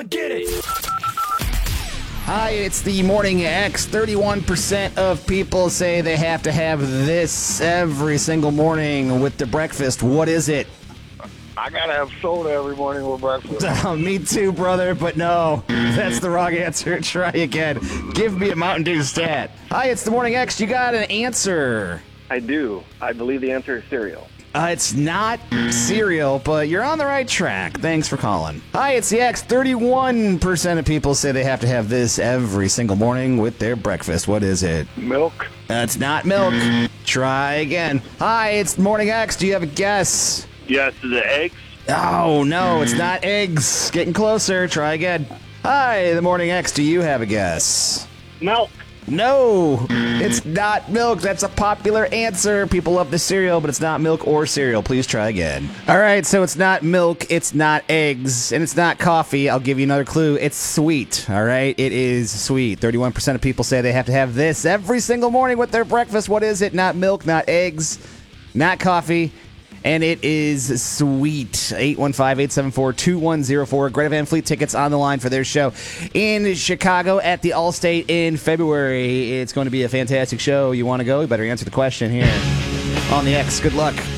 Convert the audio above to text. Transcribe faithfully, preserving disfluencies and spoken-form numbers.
get it. Hi, it's the Morning X. thirty-one percent of people say they have to have this every single morning with their breakfast. What is it? I gotta have soda every morning with breakfast. Oh, me too, brother, but no. That's the wrong answer. Try again. Give me a Mountain Dew stat. Hi, it's the Morning X. You got an answer. I do. I believe the answer is cereal. Uh, it's not cereal, but you're on the right track. Thanks for calling. Hi, it's the X. thirty-one percent of people say they have to have this every single morning with their breakfast. What is it? Milk. That's not milk. Try again. Hi, it's the Morning X. Do you have a guess? Yes, is it eggs? Oh, no, it's not eggs. Getting closer. Try again. Hi, the Morning X. Do you have a guess? Milk. No, it's not milk. That's a popular answer. People love the cereal, but it's not milk or cereal. Please try again. All right, so it's not milk, it's not eggs, and it's not coffee. I'll give you another clue. It's sweet, all right? It is sweet. thirty-one percent of people say they have to have this every single morning with their breakfast. What is it? Not milk, not eggs, not coffee. And it is sweet. eight one five, eight seven four, two one zero four. Greta Van Fleet tickets on the line for their show in Chicago at the Allstate in February. It's going to be a fantastic show. You want to go? You better answer the question here on the X. Good luck.